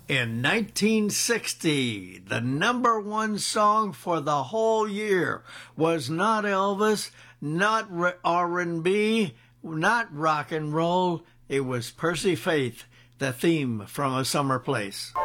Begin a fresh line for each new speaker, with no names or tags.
In 1960, the number one song for the whole year was not Elvis, not R&B, not rock and roll. It was Percy Faith, the theme from A Summer Place.